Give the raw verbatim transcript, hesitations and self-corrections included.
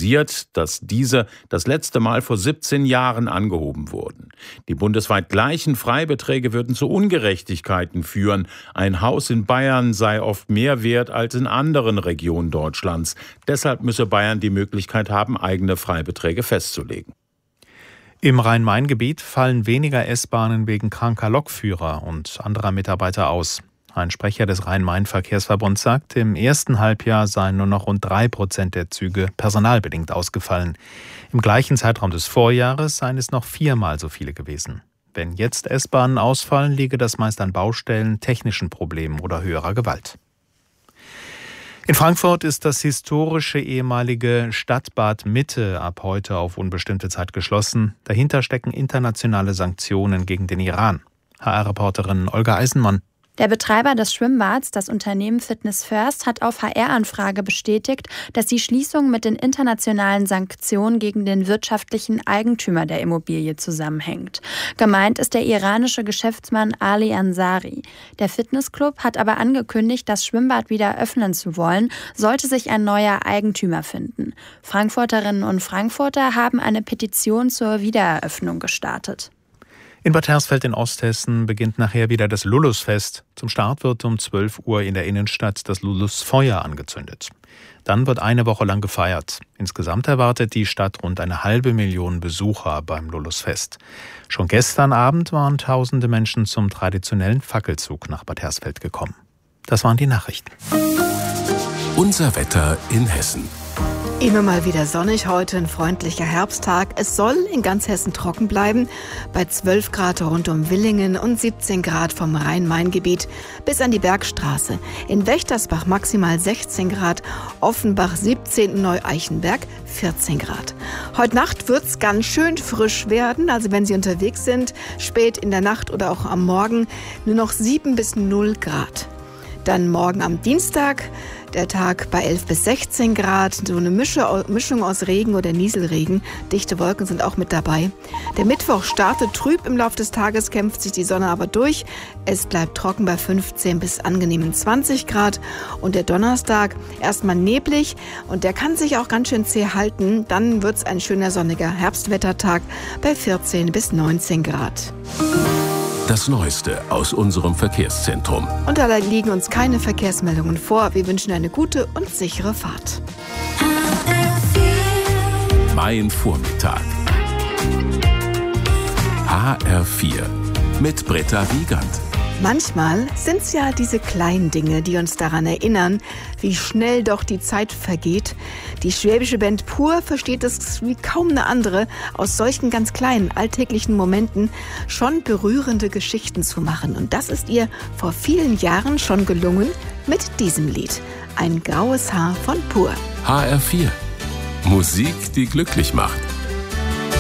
kritisiert, dass diese das letzte Mal vor siebzehn Jahren angehoben wurden. Die bundesweit gleichen Freibeträge würden zu Ungerechtigkeiten führen. Ein Haus in Bayern sei oft mehr wert als in anderen Regionen Deutschlands. Deshalb müsse Bayern die Möglichkeit haben, eigene Freibeträge festzulegen. Im Rhein-Main-Gebiet fallen weniger S-Bahnen wegen kranker Lokführer und anderer Mitarbeiter aus. Ein Sprecher des Rhein-Main-Verkehrsverbunds sagt, im ersten Halbjahr seien nur noch rund drei Prozent der Züge personalbedingt ausgefallen. Im gleichen Zeitraum des Vorjahres seien es noch viermal so viele gewesen. Wenn jetzt S-Bahnen ausfallen, liege das meist an Baustellen, technischen Problemen oder höherer Gewalt. In Frankfurt ist das historische ehemalige Stadtbad Mitte ab heute auf unbestimmte Zeit geschlossen. Dahinter stecken internationale Sanktionen gegen den Iran. H R-Reporterin Olga Eisenmann. Der Betreiber des Schwimmbads, das Unternehmen Fitness First, hat auf H R-Anfrage bestätigt, dass die Schließung mit den internationalen Sanktionen gegen den wirtschaftlichen Eigentümer der Immobilie zusammenhängt. Gemeint ist der iranische Geschäftsmann Ali Ansari. Der Fitnessclub hat aber angekündigt, das Schwimmbad wieder öffnen zu wollen, sollte sich ein neuer Eigentümer finden. Frankfurterinnen und Frankfurter haben eine Petition zur Wiedereröffnung gestartet. In Bad Hersfeld in Osthessen beginnt nachher wieder das Lulusfest. Zum Start wird um zwölf Uhr in der Innenstadt das Lulusfeuer angezündet. Dann wird eine Woche lang gefeiert. Insgesamt erwartet die Stadt rund eine halbe Million Besucher beim Lulusfest. Schon gestern Abend waren tausende Menschen zum traditionellen Fackelzug nach Bad Hersfeld gekommen. Das waren die Nachrichten. Unser Wetter in Hessen. Immer mal wieder sonnig, heute ein freundlicher Herbsttag. Es soll in ganz Hessen trocken bleiben, bei zwölf Grad rund um Villingen und siebzehn Grad vom Rhein-Main-Gebiet bis an die Bergstraße. In Wächtersbach maximal sechzehn Grad, Offenbach siebzehn, Neu-Eichenberg vierzehn Grad. Heute Nacht wird es ganz schön frisch werden, also wenn Sie unterwegs sind, spät in der Nacht oder auch am Morgen, nur noch sieben bis null Grad. Dann morgen am Dienstag, der Tag bei elf bis sechzehn Grad, so eine Mischung aus Regen oder Nieselregen. Dichte Wolken sind auch mit dabei. Der Mittwoch startet trüb, im Laufe des Tages kämpft sich die Sonne aber durch. Es bleibt trocken bei fünfzehn bis angenehmen zwanzig Grad. Und der Donnerstag erstmal neblig und der kann sich auch ganz schön zäh halten. Dann wird es ein schöner sonniger Herbstwettertag bei vierzehn bis neunzehn Grad. Das Neueste aus unserem Verkehrszentrum. Und da liegen uns keine Verkehrsmeldungen vor. Wir wünschen eine gute und sichere Fahrt. Mein Vormittag. H R vier mit Britta Wiegand. Manchmal sind es ja diese kleinen Dinge, die uns daran erinnern, wie schnell doch die Zeit vergeht. Die schwäbische Band Pur versteht es wie kaum eine andere, aus solchen ganz kleinen alltäglichen Momenten schon berührende Geschichten zu machen. Und das ist ihr vor vielen Jahren schon gelungen mit diesem Lied. Ein graues Haar von Pur. H R vier. Musik, die glücklich macht.